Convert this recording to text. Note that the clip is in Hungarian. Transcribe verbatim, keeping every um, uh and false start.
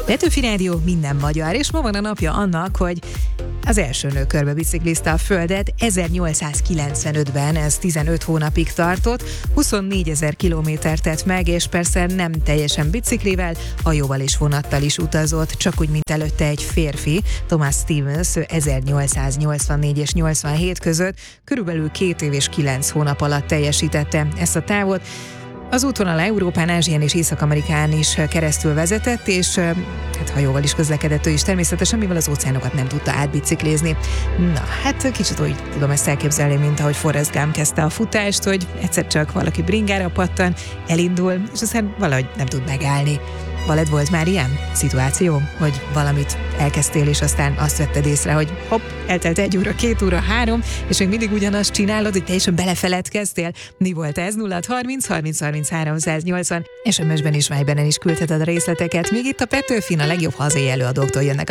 Petőfi Rádió, minden magyar, és ma van a napja annak, hogy az első nő körbe biciklizte a Földet. ezernyolcszázkilencvenötben ez tizenöt hónapig tartott, huszonnégyezer kilométert tett meg, és persze nem teljesen biciklivel, hajóval és vonattal is utazott, csak úgy, mint előtte egy férfi, Thomas Stevens, ő ezernyolcszáznyolcvannégy és nyolcvanhét között körülbelül két év és kilenc hónap alatt teljesítette ezt a távot. Az útvonal Európán, Ázsián és Észak-Amerikán is keresztül vezetett, és hát hajóval is közlekedett ő is természetesen, mivel az óceánokat nem tudta átbiciklizni. Na, hát kicsit úgy tudom ezt elképzelni, mint ahogy Forrest Gump kezdte a futást, hogy egyszer csak valaki bringára pattan, elindul, és aztán valahogy nem tud megállni. Veled volt már ilyen szituáció, hogy valamit elkezdtél, és aztán azt vetted észre, hogy hopp, eltelt egy óra, két óra, három, és még mindig ugyanazt csinálod, hogy teljesen belefeledkeztél? Mi volt ez? nulla harminc harminc harminc háromszáznyolcvan es em es-ben is, Viberen is küldheted a részleteket. Még itt a Petőfin a legjobb hazai előadóktól jönnek